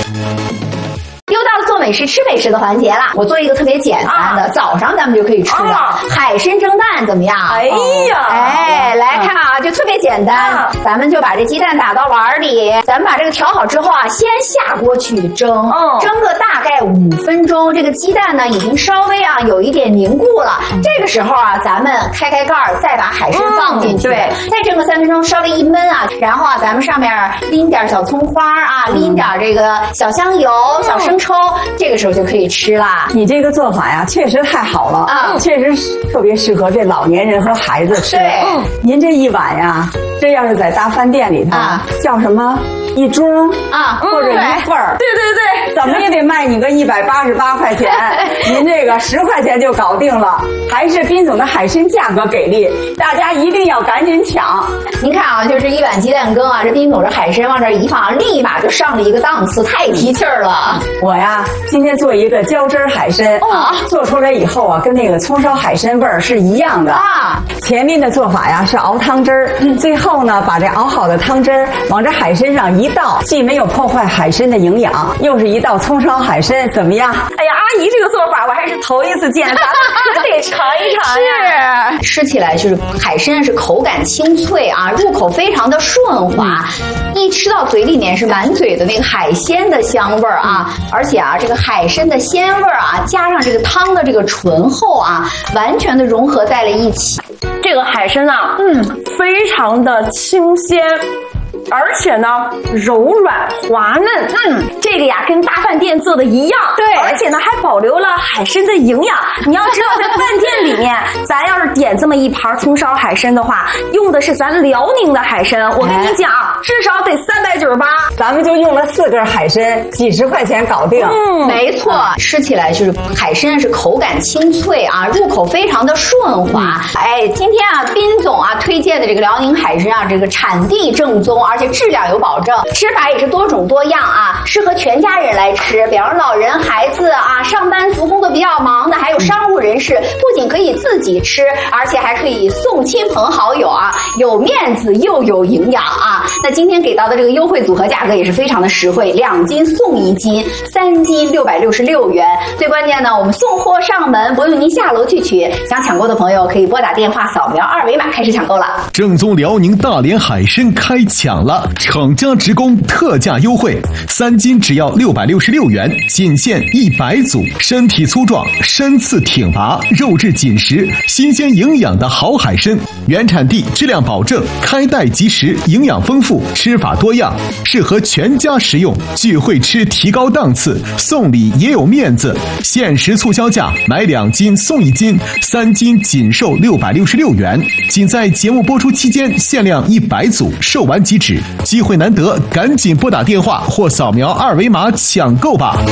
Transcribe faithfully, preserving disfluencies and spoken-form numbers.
又到了做美食吃美食的环节了，我做一个特别简单的，啊、早上咱们就可以吃的、啊、海参蒸蛋怎么样？ 哎呀， 哎，来看啊，就特别简单、啊，咱们就把这鸡蛋打到碗里，咱们把这个调好之后啊，先下锅去蒸，哦、蒸个大概五分钟，这个鸡蛋呢已经稍微啊有一点凝固了，嗯、这个时候啊，咱们开开盖儿，再把海参放进去，嗯、对，再蒸个三分钟，稍微一焖啊，然后啊，咱们上面淋点小葱花啊，嗯、淋点这个小香油、嗯、小生抽，这个时候就可以吃啦。 你这个做法呀，确实太好了啊、嗯，确实特别适合这老年人和孩子吃。 对，嗯、 您这一碗呀，这要是在大饭店里头，啊、叫什么一盅啊， 或者一份儿， 对对对， 怎么也得卖你个一百八十八块钱，您这个十块钱就搞定了，还是彬总的海参价格给力，大家一定要赶紧抢。 您看啊，就是一碗鸡蛋羹啊，这彬总这海参往这一放，立马就上了一个档次，太提气儿了。 我呀，今天做一个浇汁海参，哦，做出来以后啊，跟那个葱烧海参味儿是一样的啊。前面的做法呀是熬汤汁儿，嗯，最后呢把这熬好的汤汁儿往这海参上一倒，既没有破坏海参的营养，又是一道葱烧海参，怎么样？ 哎呀，阿姨这个做法我还是头一次见，咱们可得尝一尝呀。是，吃起来就是海参是口感清脆啊，入口非常的顺滑，嗯、一吃到嘴里面是满嘴的那个海鲜的香味儿啊，嗯、而且啊这个海参的鲜味儿啊，加上这个汤的这个醇厚啊，完全的融合在了一起。 这个海参啊，嗯，非常的清鲜。而且呢，柔软滑嫩，嗯，这个呀跟大饭店做的一样， 对， 而且呢还保留了海参的营养。你要知道，在饭店里面，咱要是点这么一盘葱烧海参的话，用的是咱辽宁的海参，我跟你讲，至少得三百九十八， 咱们就用了四根海参，几十块钱搞定。 嗯，没错，吃起来就是海参是口感清脆啊，入口非常的顺滑。嗯、哎，今天啊，彬总啊推荐的这个辽宁海参啊，这个产地正宗，而且质量有保证，吃法也是多种多样啊，适合全家人来吃。比方说老人、孩子啊，上班族工作比较忙的，还有商务人士，不仅可以自己吃，而且还可以送亲朋好友啊，有面子又有营养啊。那今天给到的这个优惠组合价格也是非常的实惠，两斤送一斤，三斤六百六十六元。最关键呢，我们送货上门，不用您下楼去取。想抢购的朋友可以拨打电话扫描二维码开始抢购了。 正宗辽宁大连海参开抢了，厂家直供特价优惠，三斤只要六百六十六元，仅限一百组。身体粗壮，身次挺拔，肉质紧实，新鲜营养的好海参，原产地，质量保证，开袋即食，营养丰富，吃法多样，适合全家食用。聚会吃提高档次，送礼也有面子。限时促销价，买两斤送一斤，三斤仅售六百六十六元，仅在节目播出期间限量一百组，售完即止。机会难得，赶紧拨打电话或扫描二维码抢购吧。